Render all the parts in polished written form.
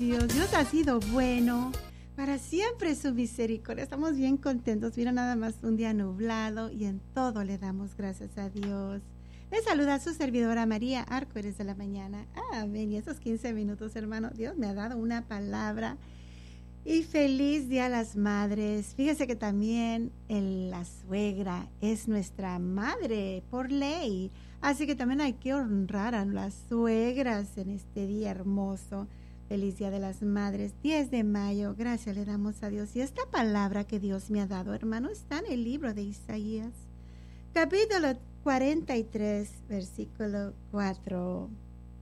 Dios. Dios ha sido bueno. Para siempre su misericordia. Estamos bien contentos. Mira, nada más un día nublado y en todo le damos gracias a Dios. Le saluda a su servidora María Arcoíris de la mañana. Amén. Y esos 15 minutos, hermano, Dios me ha dado una palabra. Y feliz Día a las Madres. Fíjese que también la suegra es nuestra madre por ley. Así que también hay que honrar a las suegras en este día hermoso. Feliz Día de las Madres, 10 de mayo. Gracias le damos a Dios. Y esta palabra que Dios me ha dado, hermano, está en el libro de Isaías, capítulo 43, versículo 4.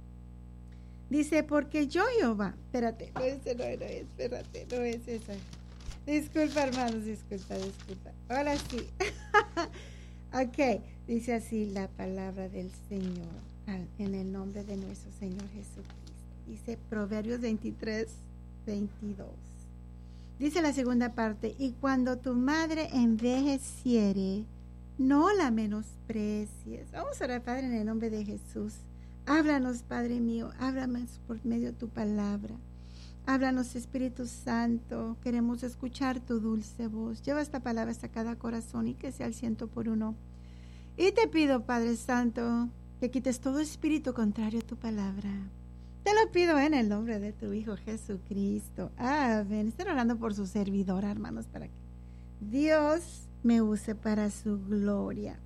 Dice, porque yo, Jehová, espérate, no es esa. Disculpa, hermanos, disculpa. Ahora sí. Ok, dice así la palabra del Señor, en el nombre de nuestro Señor Jesucristo. Dice Proverbios 23, 22. Dice la segunda parte, y cuando tu madre envejeciere, no la menosprecies. Vamos a orar, Padre, en el nombre de Jesús. Háblanos, Padre mío, háblanos por medio de tu palabra. Háblanos, Espíritu Santo, queremos escuchar tu dulce voz. Lleva esta palabra hasta cada corazón y que sea al 100%. Y te pido, Padre Santo, que quites todo espíritu contrario a tu palabra. Te lo pido en el nombre de tu Hijo Jesucristo. Amén. Estén orando por su servidora, hermanos, para que Dios me use para su gloria.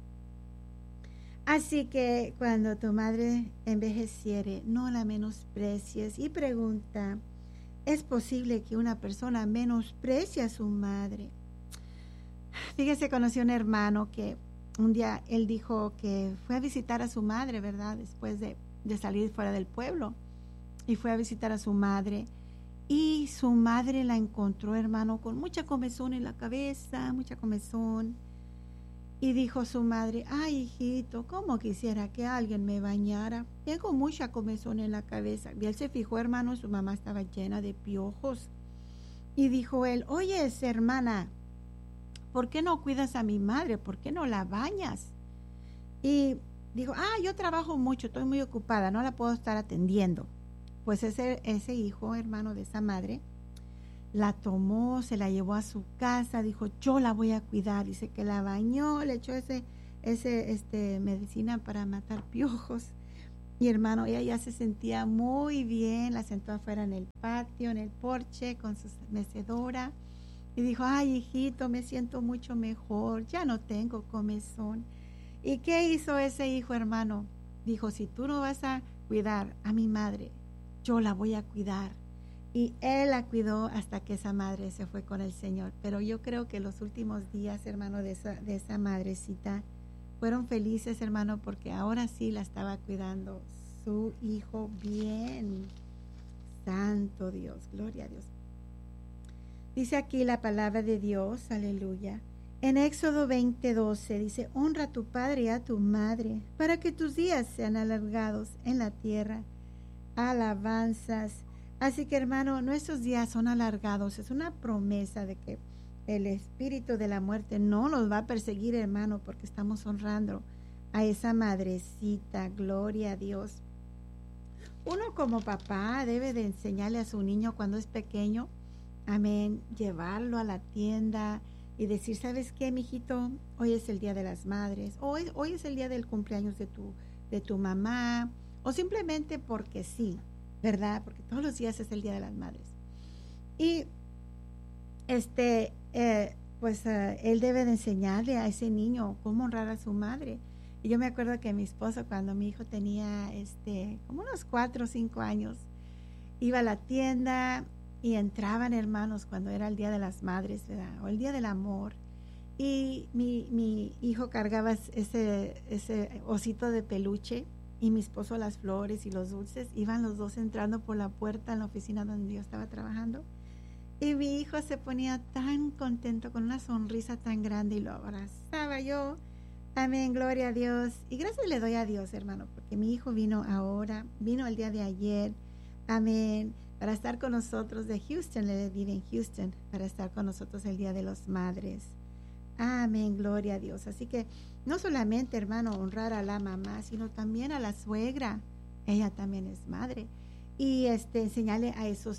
Así que cuando tu madre envejeciere, no la menosprecies. Y pregunta, ¿es posible que una persona menosprecie a su madre? Fíjese, conocí a un hermano que un día él dijo que fue a visitar a su madre, ¿verdad? Después de salir fuera del pueblo. Y fue a visitar a su madre. Y su madre la encontró, hermano, con mucha comezón en la cabeza, mucha comezón. Y dijo su madre, ay, hijito, cómo quisiera que alguien me bañara. Tengo mucha comezón en la cabeza. Y él se fijó, hermano, su mamá estaba llena de piojos. Y dijo él, oye, hermana, ¿por qué no cuidas a mi madre? ¿Por qué no la bañas? Y dijo, yo trabajo mucho, estoy muy ocupada, no la puedo estar atendiendo. Pues ese hijo, hermano, de esa madre, la tomó, se la llevó a su casa, dijo, yo la voy a cuidar. Dice que la bañó, le echó ese medicina para matar piojos. Y hermano, ella ya se sentía muy bien, la sentó afuera en el patio, en el porche, con su mecedora. Y dijo, ay, hijito, me siento mucho mejor, ya no tengo comezón. ¿Y qué hizo ese hijo, hermano? Dijo, si tú no vas a cuidar a mi madre, yo la voy a cuidar. Y él la cuidó hasta que esa madre se fue con el Señor. Pero yo creo que los últimos días, hermano, de esa madrecita fueron felices, hermano, porque ahora sí la estaba cuidando su hijo bien. Santo Dios, gloria a Dios. Dice aquí la palabra de Dios, aleluya. En Éxodo 20:12 dice, honra a tu padre y a tu madre, para que tus días sean alargados en la tierra. Alabanzas. Así que, hermano, nuestros días son alargados. Es una promesa de que el espíritu de la muerte no nos va a perseguir, hermano, porque estamos honrando a esa madrecita. Gloria a Dios. Uno como papá debe de enseñarle a su niño cuando es pequeño, amén, llevarlo a la tienda y decir, ¿sabes qué, mijito? Hoy es el Día de las Madres, hoy es el día del cumpleaños de tu mamá, o simplemente porque sí, ¿verdad? Porque todos los días es el Día de las Madres. Y él debe de enseñarle a ese niño cómo honrar a su madre. Y yo me acuerdo que mi esposo, cuando mi hijo tenía como unos 4 o 5 años, iba a la tienda y entraban, hermanos, cuando era el Día de las Madres, ¿verdad? O el Día del Amor. Y mi hijo cargaba ese osito de peluche, y mi esposo las flores y los dulces. Iban los dos entrando por la puerta en la oficina donde yo estaba trabajando. Y mi hijo se ponía tan contento, con una sonrisa tan grande, y lo abrazaba yo. Amén, gloria a Dios. Y gracias le doy a Dios, hermano, porque mi hijo vino el día de ayer, amén, para estar con nosotros de Houston. Le vive en Houston, para estar con nosotros el Día de las Madres. Amén, gloria a Dios. Así que no solamente, hermano, honrar a la mamá, sino también a la suegra. Ella también es madre. Y enseñarle a esos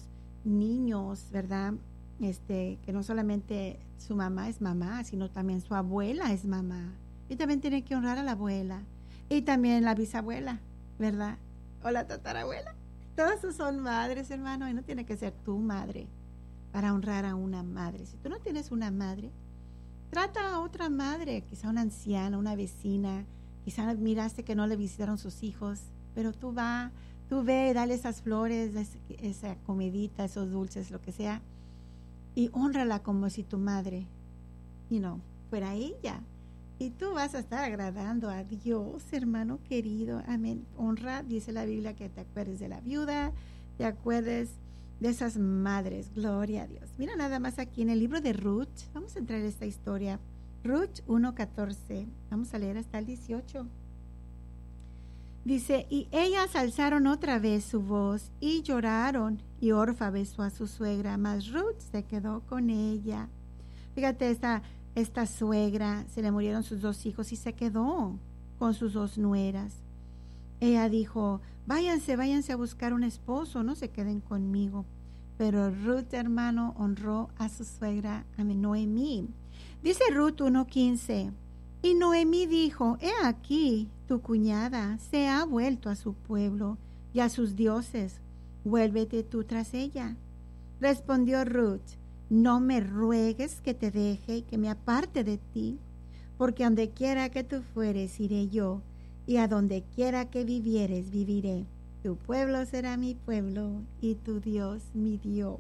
niños, ¿verdad? Que no solamente su mamá es mamá, sino también su abuela es mamá. Y también tiene que honrar a la abuela. Y también la bisabuela, ¿verdad? O la tatarabuela. Todos esos son madres, hermano, y no tiene que ser tu madre para honrar a una madre. Si tú no tienes una madre, trata a otra madre, quizá una anciana, una vecina, quizá miraste que no le visitaron sus hijos, pero tú ve, dale esas flores, esa comidita, esos dulces, lo que sea, y hónrala como si tu madre, fuera ella. Y tú vas a estar agradando a Dios, hermano querido. Amén. Honra, dice la Biblia, que te acuerdes de la viuda, te acuerdes de esas madres. Gloria a Dios. Mira nada más aquí en el libro de Ruth. Vamos a entrar en esta historia. Ruth 1:14. Vamos a leer hasta el 18. Dice, y ellas alzaron otra vez su voz y lloraron, y Orfa besó a su suegra, mas Ruth se quedó con ella. Fíjate, esta suegra, se le murieron sus 2 hijos y se quedó con sus 2 nueras. Ella dijo, váyanse a buscar un esposo, no se queden conmigo. Pero Ruth, hermano, honró a su suegra, a Noemí. Dice Ruth 1:15, y Noemí dijo, he aquí, tu cuñada se ha vuelto a su pueblo y a sus dioses, vuélvete tú tras ella. Respondió Ruth, no me ruegues que te deje y que me aparte de ti, porque donde quiera que tú fueres, iré yo, y a donde quiera que vivieres, viviré. Tu pueblo será mi pueblo, y tu Dios mi Dios.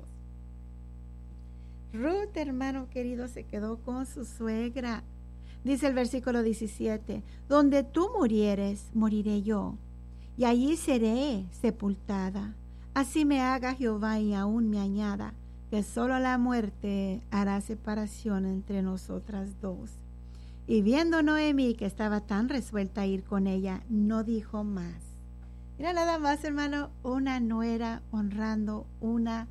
Ruth, hermano querido, se quedó con su suegra. Dice el versículo 17, donde tú murieres, moriré yo, y allí seré sepultada. Así me haga Jehová y aún me añada, que solo la muerte hará separación entre nosotras 2. Y viendo Noemí que estaba tan resuelta a ir con ella, no dijo más. Mira nada más, hermano, una nuera honrando una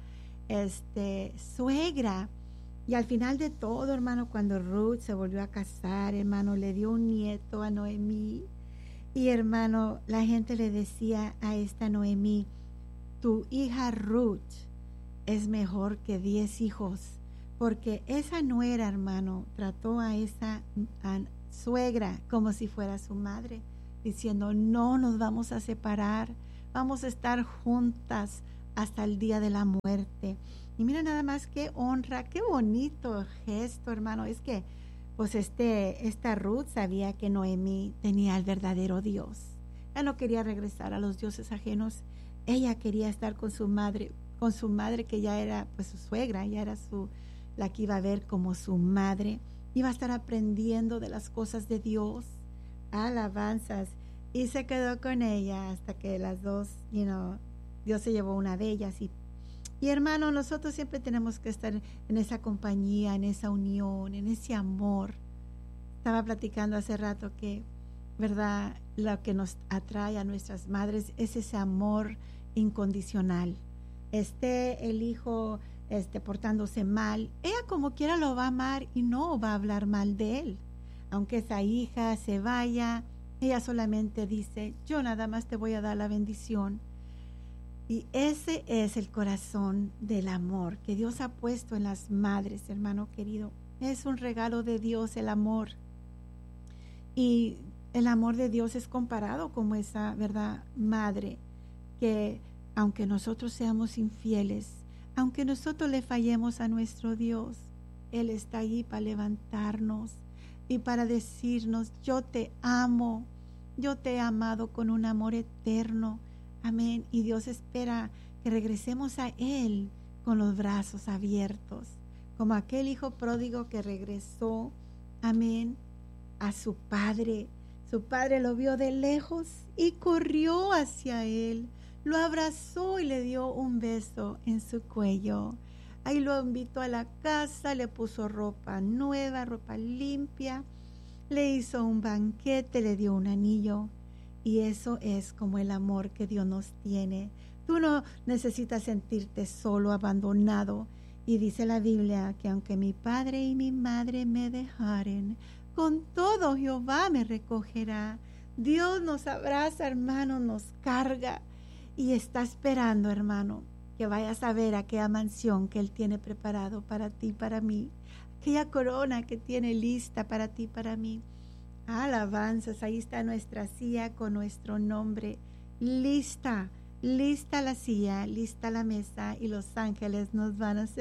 suegra. Y al final de todo, hermano, cuando Ruth se volvió a casar, hermano, le dio un nieto a Noemí. Y hermano, la gente le decía a esta Noemí, tu hija Ruth es mejor que 10 hijos, porque esa nuera, hermano, trató a esa suegra como si fuera su madre, diciendo, no nos vamos a separar, vamos a estar juntas hasta el día de la muerte. Y mira nada más qué honra, qué bonito gesto, hermano. Es que, pues esta Ruth sabía que Noemí tenía al verdadero Dios. Ella no quería regresar a los dioses ajenos. Ella quería estar con su madre que ya era pues su suegra, ya era la que iba a ver como su madre. Iba a estar aprendiendo de las cosas de Dios, alabanzas, y se quedó con ella hasta que las 2, Dios se llevó una de ellas. Y hermano, nosotros siempre tenemos que estar en esa compañía, en esa unión, en ese amor. Estaba platicando hace rato que, ¿verdad?, lo que nos atrae a nuestras madres es ese amor incondicional. El hijo portándose mal, ella como quiera lo va a amar y no va a hablar mal de él. Aunque esa hija se vaya, ella solamente dice, yo nada más te voy a dar la bendición. Y ese es el corazón del amor que Dios ha puesto en las madres, hermano querido. Es un regalo de Dios el amor. Y el amor de Dios es comparado como esa, ¿verdad?, madre que aunque nosotros seamos infieles, aunque nosotros le fallemos a nuestro Dios, Él está allí para levantarnos y para decirnos, yo te amo, yo te he amado con un amor eterno. Amén. Y Dios espera que regresemos a Él con los brazos abiertos, como aquel hijo pródigo que regresó, amén, a su padre. Su padre lo vio de lejos y corrió hacia él, lo abrazó y le dio un beso en su cuello. Ahí lo invitó a la casa, le puso ropa nueva, ropa limpia, le hizo un banquete, le dio un anillo. Y eso es como el amor que Dios nos tiene. Tú no necesitas sentirte solo, abandonado. Y dice la Biblia que aunque mi padre y mi madre me dejaren, con todo Jehová me recogerá. Dios nos abraza, hermano, nos carga y está esperando, hermano, que vayas a ver aquella mansión que Él tiene preparado para ti, para mí, aquella corona que tiene lista para ti, para mí. Alabanzas, ahí está nuestra silla con nuestro nombre, lista la silla, lista la mesa, y los ángeles nos van a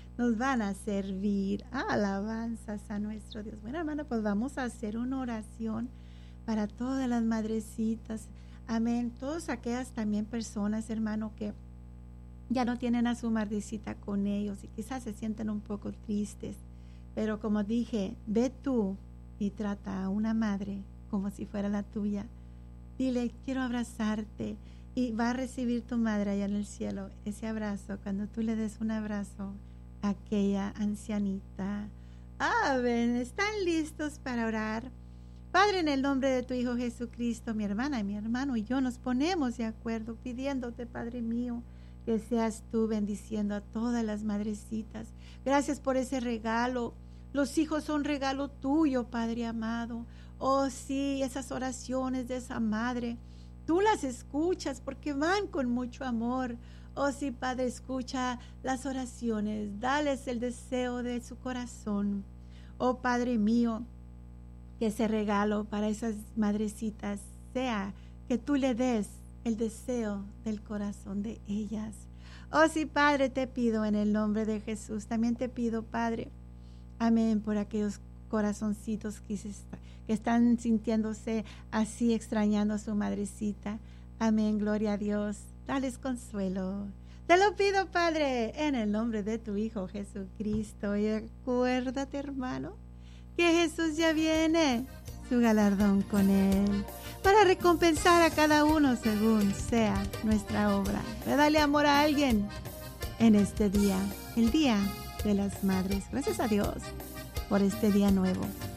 servir. Alabanzas a nuestro Dios. Bueno, hermano, pues vamos a hacer una oración para todas las madrecitas. Amén. Todas aquellas también personas, hermano, que ya no tienen a su madrecita con ellos y quizás se sienten un poco tristes. Pero como dije, ve tú y trata a una madre como si fuera la tuya. Dile, quiero abrazarte. Y va a recibir tu madre allá en el cielo ese abrazo cuando tú le des un abrazo a aquella ancianita. Amén. ¿Están listos para orar? Padre, en el nombre de tu Hijo Jesucristo, mi hermana y mi hermano y yo nos ponemos de acuerdo pidiéndote, Padre mío, que seas tú bendiciendo a todas las madrecitas. Gracias por ese regalo. Los hijos son regalo tuyo, Padre amado. Oh sí, esas oraciones de esa madre, tú las escuchas porque van con mucho amor. Oh sí, Padre, escucha las oraciones, dales el deseo de su corazón. Oh Padre mío, que ese regalo para esas madrecitas sea que tú le des el deseo del corazón de ellas. Oh sí, Padre, te pido en el nombre de Jesús. También te pido, Padre, amén, por aquellos corazoncitos que están sintiéndose así, extrañando a su madrecita. Amén, gloria a Dios. Dales consuelo. Te lo pido, Padre, en el nombre de tu Hijo Jesucristo. Y acuérdate, hermano, que Jesús ya viene, su galardón con Él, para recompensar a cada uno según sea nuestra obra. Dale amor a alguien en este día, el Día de las Madres. Gracias a Dios por este día nuevo.